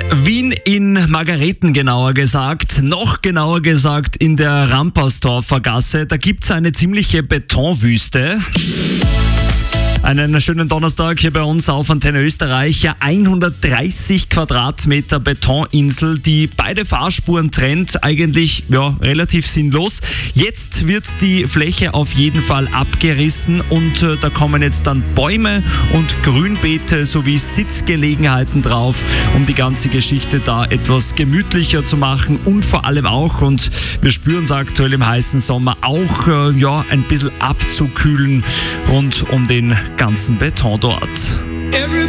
Wien in Margareten genauer gesagt, noch genauer gesagt in der Rampersdorfer Gasse. Da gibt's eine ziemliche Betonwüste. Einen schönen Donnerstag hier bei uns auf Antenne Österreich. Ja, 130 Quadratmeter Betoninsel, die beide Fahrspuren trennt. Eigentlich relativ sinnlos. Jetzt wird die Fläche auf jeden Fall abgerissen und da kommen jetzt dann Bäume und Grünbeete sowie Sitzgelegenheiten drauf, um die ganze Geschichte da etwas gemütlicher zu machen und vor allem auch, und wir spüren es aktuell im heißen Sommer, auch ein bisschen abzukühlen rund um den ganzen Beton dort.